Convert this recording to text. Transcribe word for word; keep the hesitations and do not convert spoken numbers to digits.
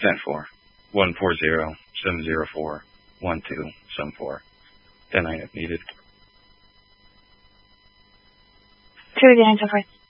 ten four, one four zero, seven zero four, one two seven four. ten nine if needed. Two again, so forth.